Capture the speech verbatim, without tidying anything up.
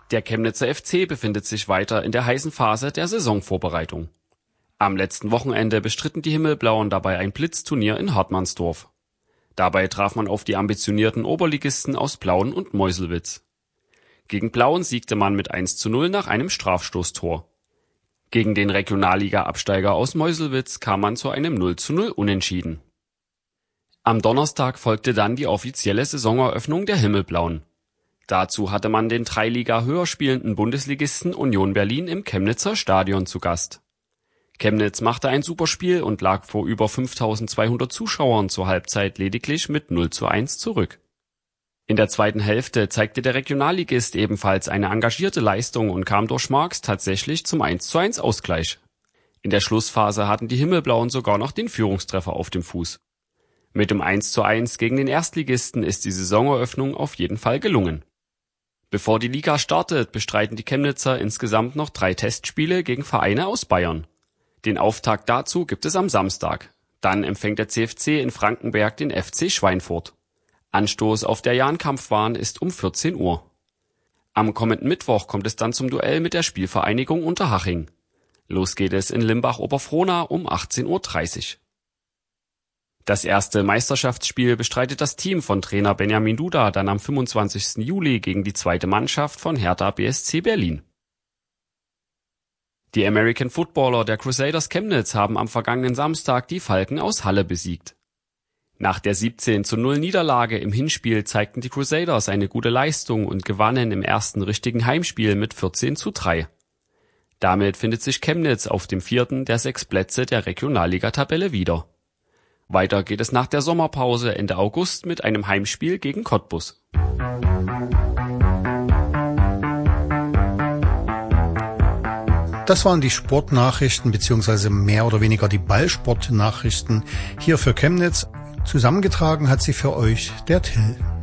Der Chemnitzer F C befindet sich weiter in der heißen Phase der Saisonvorbereitung. Am letzten Wochenende bestritten die Himmelblauen dabei ein Blitzturnier in Hartmannsdorf. Dabei traf man auf die ambitionierten Oberligisten aus Plauen und Meuselwitz. Gegen Plauen siegte man mit eins zu null nach einem Strafstoßtor. Gegen den Regionalliga-Absteiger aus Meuselwitz kam man zu einem null zu null Unentschieden. Am Donnerstag folgte dann die offizielle Saisoneröffnung der Himmelblauen. Dazu hatte man den drei Liga höher spielenden Bundesligisten Union Berlin im Chemnitzer Stadion zu Gast. Chemnitz machte ein super Spiel und lag vor über fünftausendzweihundert Zuschauern zur Halbzeit lediglich mit null zu eins zurück. In der zweiten Hälfte zeigte der Regionalligist ebenfalls eine engagierte Leistung und kam durch Marx tatsächlich zum eins zu eins Ausgleich. In der Schlussphase hatten die Himmelblauen sogar noch den Führungstreffer auf dem Fuß. Mit dem eins zu eins gegen den Erstligisten ist die Saisoneröffnung auf jeden Fall gelungen. Bevor die Liga startet, bestreiten die Chemnitzer insgesamt noch drei Testspiele gegen Vereine aus Bayern. Den Auftakt dazu gibt es am Samstag. Dann empfängt der C F C in Frankenberg den F C Schweinfurt. Anstoß auf der Jahnkampfbahn ist um vierzehn Uhr. Am kommenden Mittwoch kommt es dann zum Duell mit der Spielvereinigung Unterhaching. Los geht es in Limbach-Oberfrohna um achtzehn Uhr dreißig. Das erste Meisterschaftsspiel bestreitet das Team von Trainer Benjamin Duda dann am fünfundzwanzigsten Juli gegen die zweite Mannschaft von Hertha B S C Berlin. Die American Footballer der Crusaders Chemnitz haben am vergangenen Samstag die Falken aus Halle besiegt. Nach der siebzehn zu null Niederlage im Hinspiel zeigten die Crusaders eine gute Leistung und gewannen im ersten richtigen Heimspiel mit vierzehn zu drei. Damit findet sich Chemnitz auf dem vierten der sechs Plätze der Regionalliga-Tabelle wieder. Weiter geht es nach der Sommerpause Ende August mit einem Heimspiel gegen Cottbus. Das waren die Sportnachrichten bzw. mehr oder weniger die Ballsportnachrichten hier für Chemnitz. Zusammengetragen hat sie für euch der Till.